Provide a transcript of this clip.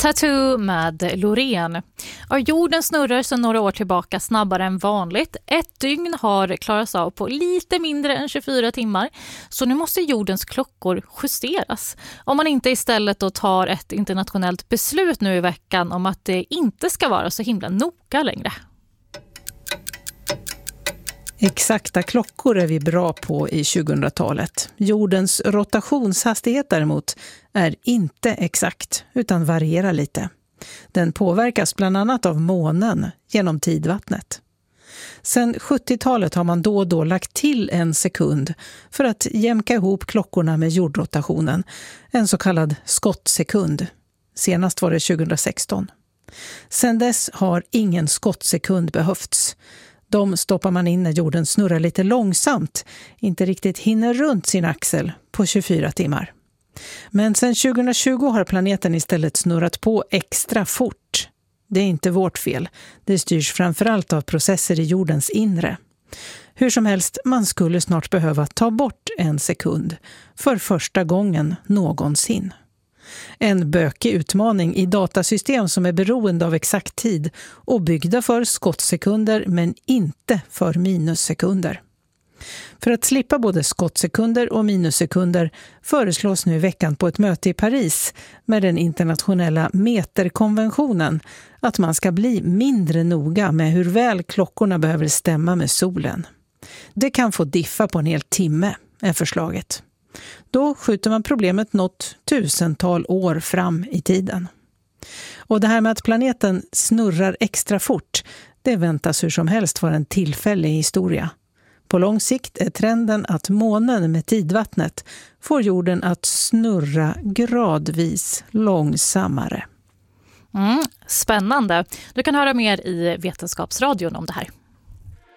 Tattoo med Loreen. Och jorden snurrar sedan några år tillbaka snabbare än vanligt. Ett dygn har klarats av på lite mindre än 24 timmar. Så nu måste jordens klockor justeras. Om man inte istället då tar ett internationellt beslut nu i veckan om att det inte ska vara så himla noga längre. Exakta klockor är vi bra på i 2000-talet. Jordens rotationshastighet däremot är inte exakt utan varierar lite. Den påverkas bland annat av månen genom tidvattnet. Sedan 70-talet har man då och då lagt till en sekund för att jämka ihop klockorna med jordrotationen, en så kallad skottsekund. Senast var det 2016. Sedan dess har ingen skottsekund behövts. De stoppar man in när jorden snurrar lite långsamt, inte riktigt hinner runt sin axel på 24 timmar. Men sedan 2020 har planeten istället snurrat på extra fort. Det är inte vårt fel. Det styrs framförallt av processer i jordens inre. Hur som helst, man skulle snart behöva ta bort en sekund för första gången någonsin. En bökig utmaning i datasystem som är beroende av exakt tid och byggda för skottsekunder men inte för minussekunder. För att slippa både skottsekunder och minussekunder föreslås nu i veckan på ett möte i Paris med den internationella meterkonventionen att man ska bli mindre noga med hur väl klockorna behöver stämma med solen. Det kan få diffa på en hel timme, är förslaget. Då skjuter man problemet något tusental år fram i tiden. Och det här med att planeten snurrar extra fort, det väntas hur som helst vara en tillfällig historia. På lång sikt är trenden att månen med tidvattnet får jorden att snurra gradvis långsammare. Spännande. Du kan höra mer i Vetenskapsradion om det här.